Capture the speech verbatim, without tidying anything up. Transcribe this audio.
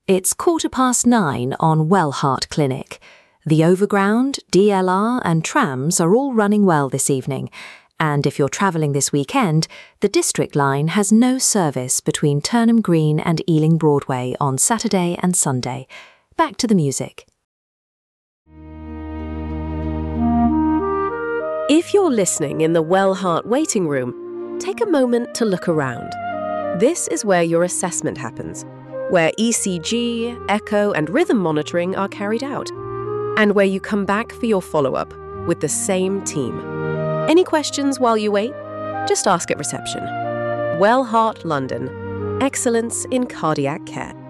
It's quarter past nine on Wellheart Clinic. The Overground, D L R and trams are all running well this evening, and if you're travelling this weekend, the District Line has no service between Turnham Green and Ealing Broadway on Saturday and Sunday. Back to the music. If you're listening in the Wellheart waiting room, take a moment to look around. This is where your assessment happens, where E C G, echo and rhythm monitoring are carried out, and where you come back for your follow-up with the same team. Any questions while you wait? Just ask at reception. Wellheart London. Excellence in cardiac care.